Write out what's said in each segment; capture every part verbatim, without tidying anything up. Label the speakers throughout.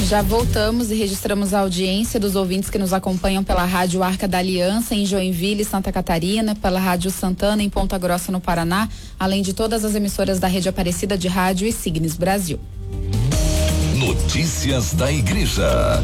Speaker 1: Já voltamos e registramos a audiência dos ouvintes que nos acompanham pela Rádio Arca da Aliança em Joinville, Santa Catarina, pela Rádio Santana em Ponta Grossa, no Paraná, além de todas as emissoras da Rede Aparecida de Rádio e Signes Brasil.
Speaker 2: Notícias da Igreja.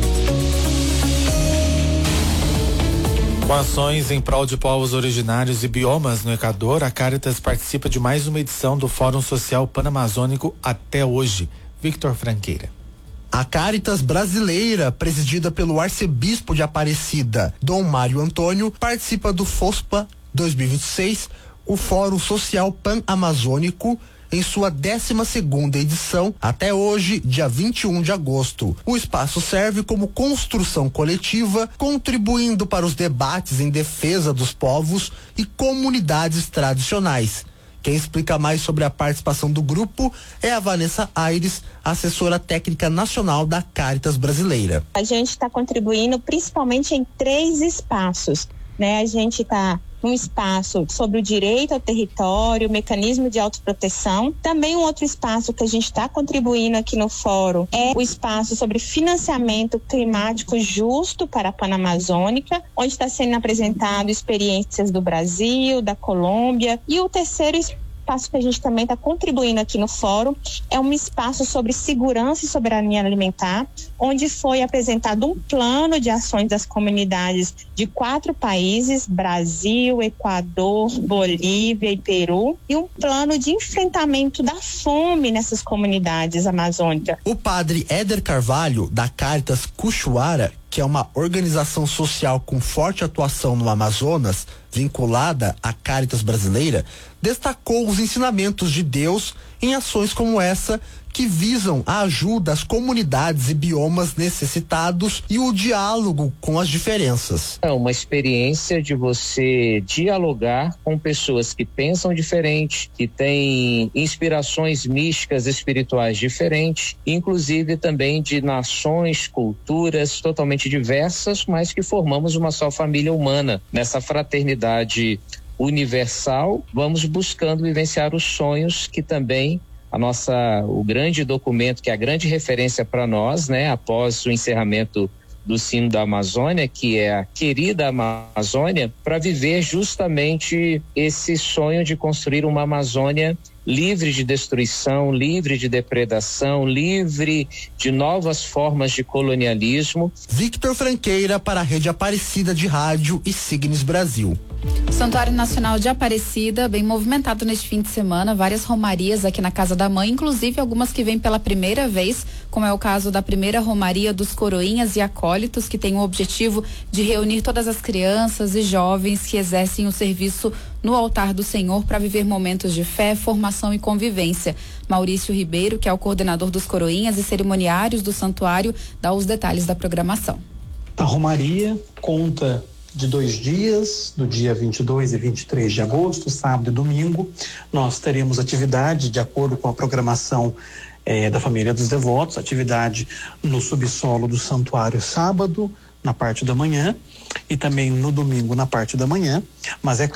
Speaker 3: Com ações em prol de povos originários e biomas no Equador, a Caritas participa de mais uma edição do Fórum Social Panamazônico até hoje. Victor Franqueira.
Speaker 4: A Caritas brasileira, presidida pelo arcebispo de Aparecida, Dom Mário Antônio, participa do FOSPA dois mil e vinte e seis, o Fórum Social Pan-Amazônico, em sua décima segunda edição, até hoje, dia vinte e um de agosto. O espaço serve como construção coletiva, contribuindo para os debates em defesa dos povos e comunidades tradicionais. Quem explica mais sobre a participação do grupo é a Vanessa Aires, assessora técnica nacional da Caritas brasileira.
Speaker 5: A gente está contribuindo principalmente em três espaços, né? A gente está num espaço sobre o direito ao território, mecanismo de autoproteção. Também um outro espaço que a gente está contribuindo aqui no fórum é o espaço sobre financiamento climático justo para a Panamazônica, onde está sendo apresentado experiências do Brasil, da Colômbia. E o terceiro espaço que a gente também está contribuindo aqui no fórum é um espaço sobre segurança e soberania alimentar, onde foi apresentado um plano de ações das comunidades de quatro países, Brasil, Equador, Bolívia e Peru, e um plano de enfrentamento da fome nessas comunidades amazônicas.
Speaker 4: O padre Éder Carvalho, da Caritas Cuchuara, que é uma organização social com forte atuação no Amazonas, vinculada à Caritas brasileira, destacou os ensinamentos de Deus em ações como essa, que visam a ajuda às comunidades e biomas necessitados e o diálogo com as diferenças.
Speaker 6: É uma experiência de você dialogar com pessoas que pensam diferente, que têm inspirações místicas espirituais diferentes, inclusive também de nações, culturas totalmente diversas, mas que formamos uma só família humana. Nessa fraternidade universal, vamos buscando vivenciar os sonhos que também a nossa, o grande documento, que é a grande referência para nós, né, após o encerramento do Sino da Amazônia, que é a querida Amazônia, para viver justamente esse sonho de construir uma Amazônia livre de destruição, livre de depredação, livre de novas formas de colonialismo.
Speaker 4: Victor Franqueira para a Rede Aparecida de Rádio e Signes Brasil.
Speaker 1: O Santuário Nacional de Aparecida, bem movimentado neste fim de semana, várias romarias aqui na Casa da Mãe, inclusive algumas que vêm pela primeira vez, como é o caso da primeira romaria dos Coroinhas e Acólitos, que tem o objetivo de reunir todas as crianças e jovens que exercem o serviço no altar do Senhor para viver momentos de fé, formação e convivência. Maurício Ribeiro, que é o coordenador dos Coroinhas e cerimoniários do santuário, dá os detalhes da programação.
Speaker 7: A romaria conta de dois dias, do dia vinte e dois e vinte e três de agosto, sábado e domingo. Nós teremos atividade de acordo com a programação eh, da família dos devotos, atividade no subsolo do santuário sábado, na parte da manhã, e também no domingo na parte da manhã, mas é